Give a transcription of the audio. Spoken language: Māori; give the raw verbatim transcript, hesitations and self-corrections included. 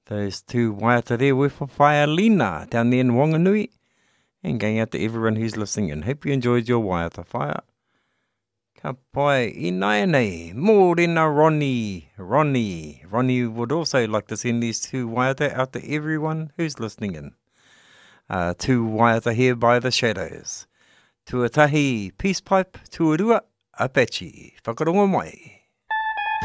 Those two waiata there were for Whaialina down there in Wanganui. And going out to everyone who's listening in. Hope you enjoyed your waiata whaia. Ka pai I nai nei, mōrena Ronnie, Ronnie. Ronnie would also like to send these two waiata out to everyone who's listening in. Uh, two waiata here by the shadows. Tuatahi, Peace Pipe, Tuarua, Apache. Whakarongo mai.